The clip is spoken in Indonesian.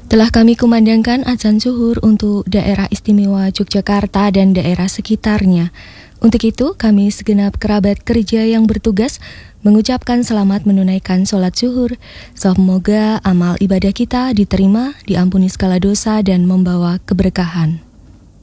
Telah kami kumandangkan azan zuhur untuk daerah istimewa Yogyakarta dan daerah sekitarnya. Untuk itu, kami segenap kerabat kerja yang bertugas mengucapkan selamat menunaikan sholat zuhur. Semoga amal ibadah kita diterima, diampuni segala dosa, dan membawa keberkahan.